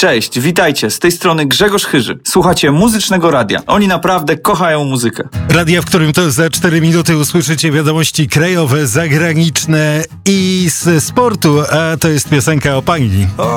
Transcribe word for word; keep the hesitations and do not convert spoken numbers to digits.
Cześć, witajcie, z tej strony Grzegorz Chyży. Słuchacie Muzycznego Radia. Oni naprawdę kochają muzykę. Radia, w którym to za cztery minuty usłyszycie wiadomości krajowe, zagraniczne i z sportu, a to jest piosenka o pani.